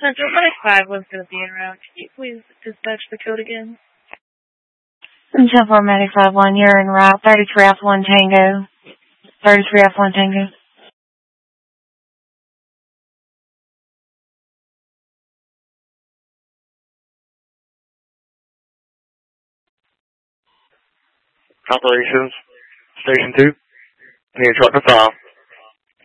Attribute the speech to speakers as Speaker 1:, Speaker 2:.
Speaker 1: Central Medic 5 was going to be en route. Can you please dispatch the code again?
Speaker 2: Central Medic 5-1, you're en route. 33 Alpha 1 Tango. 33 Alpha 1 Tango.
Speaker 3: Operations, Station 2. Need a truck to file.